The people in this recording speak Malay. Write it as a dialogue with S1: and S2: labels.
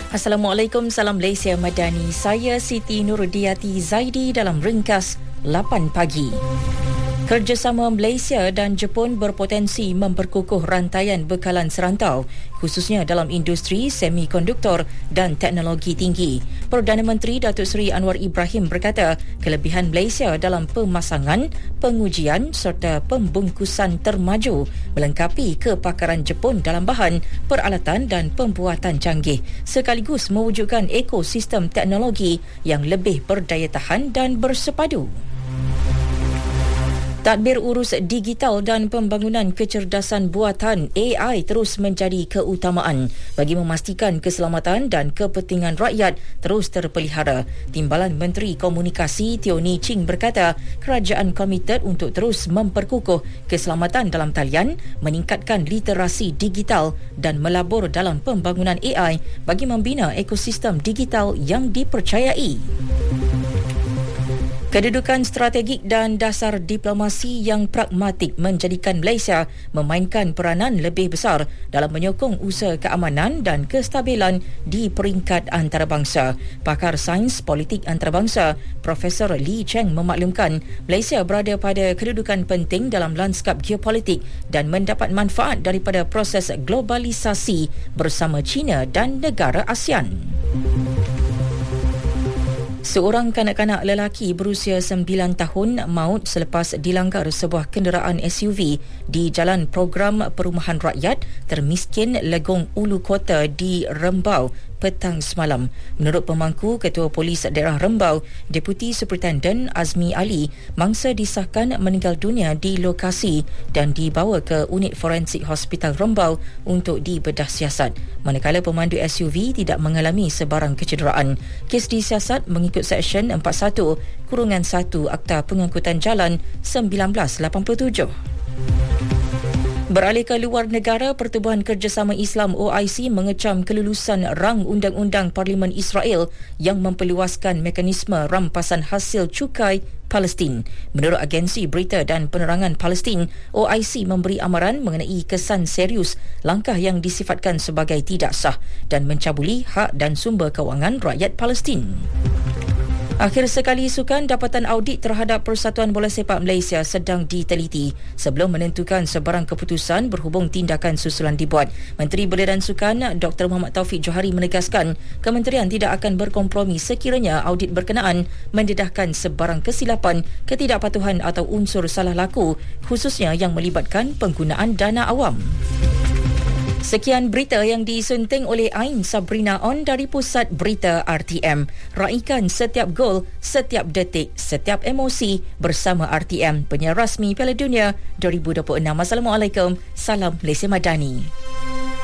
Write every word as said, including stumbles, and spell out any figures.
S1: Assalamualaikum, salam Malaysia Madani. Saya Siti Nurdiati Zaidi dalam ringkas lapan pagi. Kerjasama Malaysia dan Jepun berpotensi memperkukuh rantaian bekalan serantau, khususnya dalam industri semikonduktor dan teknologi tinggi. Perdana Menteri Datuk Seri Anwar Ibrahim berkata, kelebihan Malaysia dalam pemasangan, pengujian serta pembungkusan termaju melengkapi kepakaran Jepun dalam bahan, peralatan dan pembuatan canggih, sekaligus mewujudkan ekosistem teknologi yang lebih berdaya tahan dan bersepadu. Tadbir urus digital dan pembangunan kecerdasan buatan A I terus menjadi keutamaan bagi memastikan keselamatan dan kepentingan rakyat terus terpelihara. Timbalan Menteri Komunikasi Teo Ni Ching berkata, kerajaan komited untuk terus memperkukuh keselamatan dalam talian, meningkatkan literasi digital dan melabur dalam pembangunan A I bagi membina ekosistem digital yang dipercayai. Kedudukan strategik dan dasar diplomasi yang pragmatik menjadikan Malaysia memainkan peranan lebih besar dalam menyokong usaha keamanan dan kestabilan di peringkat antarabangsa. Pakar Sains Politik Antarabangsa, Profesor Lee Cheng memaklumkan Malaysia berada pada kedudukan penting dalam lanskap geopolitik dan mendapat manfaat daripada proses globalisasi bersama China dan negara ASEAN. Seorang kanak-kanak lelaki berusia sembilan tahun maut selepas dilanggar sebuah kenderaan S U V di Jalan Program Perumahan Rakyat termiskin Legong Ulu Kota di Rembau petang semalam. Menurut pemangku Ketua Polis Daerah Rembau, Deputi Superintenden Azmi Ali, mangsa disahkan meninggal dunia di lokasi dan dibawa ke unit forensik Hospital Rembau untuk dibedah siasat. Manakala pemandu S U V tidak mengalami sebarang kecederaan. Kes disiasat mengikut Seksyen empat puluh satu kurungan satu Akta Pengangkutan Jalan seribu sembilan ratus lapan puluh tujuh. Beralih ke luar negara, Pertubuhan Kerjasama Islam O I C mengecam kelulusan rang undang-undang Parlimen Israel yang memperluaskan mekanisme rampasan hasil cukai Palestin. Menurut agensi berita dan penerangan Palestin, O I C memberi amaran mengenai kesan serius langkah yang disifatkan sebagai tidak sah dan mencabuli hak dan sumber kewangan rakyat Palestin. Akhir sekali sukan, dapatan audit terhadap Persatuan Bola Sepak Malaysia sedang diteliti sebelum menentukan sebarang keputusan berhubung tindakan susulan dibuat. Menteri Belia dan Sukan Doktor Muhammad Taufik Johari menegaskan kementerian tidak akan berkompromi sekiranya audit berkenaan mendedahkan sebarang kesilapan, ketidakpatuhan atau unsur salah laku, khususnya yang melibatkan penggunaan dana awam. Sekian berita yang disunting oleh Ain Sabrina On dari Pusat Berita R T M. Raikan setiap gol, setiap detik, setiap emosi bersama R T M, penyiar rasmi Piala Dunia dua ribu dua puluh enam. Assalamualaikum, salam Malaysia Madani.